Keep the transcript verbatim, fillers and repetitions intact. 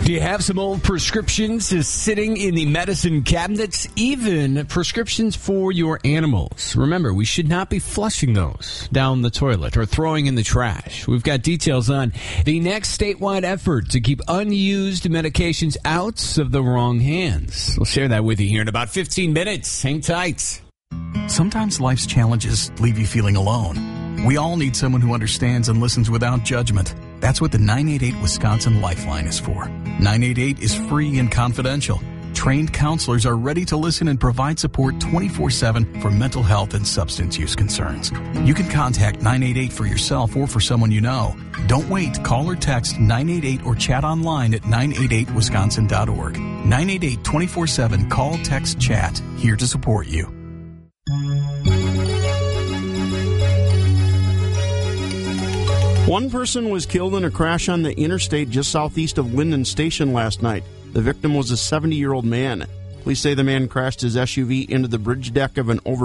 Do you have some old prescriptions sitting in the medicine cabinets? Even prescriptions for your animals. Remember, we should not be flushing those down the toilet or throwing in the trash. We've got details on the next statewide effort to keep unused medications out of the wrong hands. We'll share that with you here in about fifteen minutes. Hang tight. Sometimes life's challenges leave you feeling alone. We all need someone who understands and listens without judgment. That's what the nine eight eight Wisconsin Lifeline is for. nine eight eight is free and confidential. Trained counselors are ready to listen and provide support twenty-four seven for mental health and substance use concerns. You can contact nine eight eight for yourself or for someone you know. Don't wait. Call or text nine eight eight or chat online at nine eight eight wisconsin dot org. nine eight eight twenty-four seven. Call, text, chat. Here to support you. One person was killed in a crash on the interstate just southeast of Linden Station last night. The victim was a seventy-year-old man. Police say the man crashed his S U V into the bridge deck of an over